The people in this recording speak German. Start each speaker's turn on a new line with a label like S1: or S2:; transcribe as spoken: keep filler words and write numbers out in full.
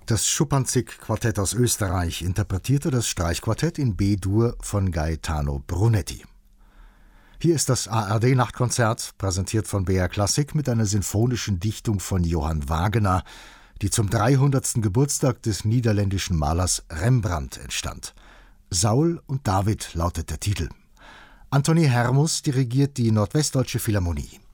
S1: Das Schuppanzig-Quartett aus Österreich interpretierte das Streichquartett in B-Dur von Gaetano Brunetti. Hier ist das A R D-Nachtkonzert, präsentiert von B R Klassik mit einer sinfonischen Dichtung von Johann Wagener, die zum dreihundertsten Geburtstag des niederländischen Malers Rembrandt entstand. Saul und David lautet der Titel. Anthony Hermus dirigiert die Nordwestdeutsche Philharmonie.